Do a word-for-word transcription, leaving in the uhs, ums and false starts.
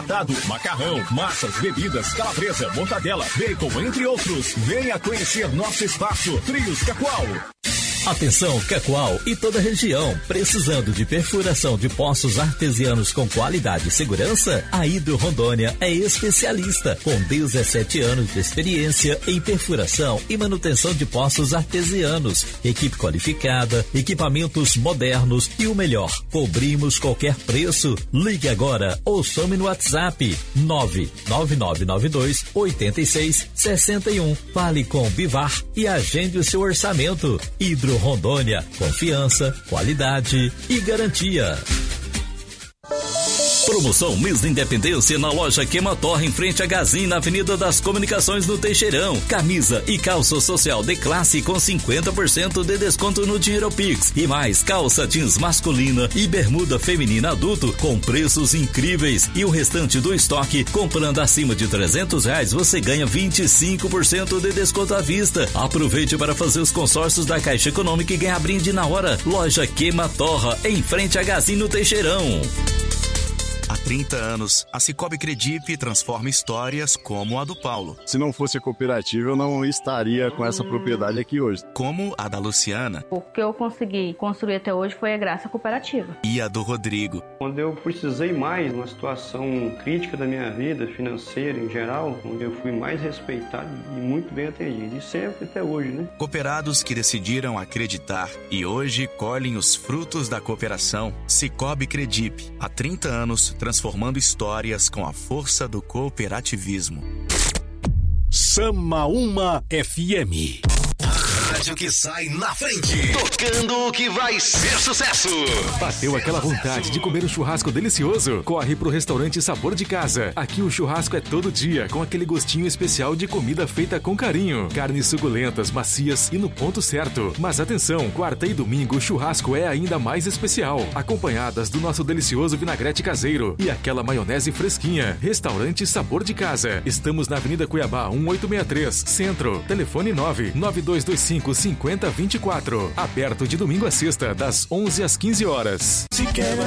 enlatado, macarrão, massas, bebidas, calabresa, mortadela, bacon, entre outros. Venha conhecer nosso espaço Frios Cacoal. Atenção, Cacoal e toda a região. Precisando de perfuração de poços artesianos com qualidade e segurança? A Hidro Rondônia é especialista, com dezessete anos de experiência em perfuração e manutenção de poços artesianos. Equipe qualificada, equipamentos modernos e o melhor, cobrimos qualquer preço. Ligue agora ou some no WhatsApp nove nove nove nove dois oito seis seis um. Fale com o Bivar e agende o seu orçamento. Hidro Rondônia, confiança, qualidade e garantia. Promoção Mês da Independência na loja Queimatorra, em frente a Gazin, na Avenida das Comunicações, no Teixeirão. Camisa e calça social de classe com cinquenta por cento de desconto no Dinheiro Pix. E mais calça jeans masculina e bermuda feminina adulto com preços incríveis. E o restante do estoque, comprando acima de trezentos reais, você ganha vinte e cinco por cento de desconto à vista. Aproveite para fazer os consórcios da Caixa Econômica e ganhar brinde na hora. Loja Queimatorra, em frente a Gazin, no Teixeirão. Há trinta anos, a Cicobi Credip transforma histórias como a do Paulo. Se não fosse a cooperativa, eu não estaria com essa propriedade aqui hoje. Como a da Luciana. O que eu consegui construir até hoje foi a graça cooperativa. E a do Rodrigo. Quando eu precisei mais, numa situação crítica da minha vida, financeira em geral, onde eu fui mais respeitado e muito bem atendido. E sempre até hoje, né? Cooperados que decidiram acreditar e hoje colhem os frutos da cooperação. Cicobi Credip. Há trinta anos, transformando histórias com a força do cooperativismo. Samaúma F M. Rádio que sai na frente, tocando o que vai ser sucesso. Bateu aquela vontade de comer um churrasco delicioso? Corre pro restaurante Sabor de Casa. Aqui o churrasco é todo dia, com aquele gostinho especial de comida feita com carinho. Carnes suculentas, macias e no ponto certo. Mas atenção, quarta e domingo o churrasco é ainda mais especial, acompanhadas do nosso delicioso vinagrete caseiro e aquela maionese fresquinha. Restaurante Sabor de Casa. Estamos na Avenida Cuiabá, um oito seis três, Centro. Telefone nove nove dois dois cinco cinco zero dois quatro. Aberto de domingo a sexta, das onze às quinze horas.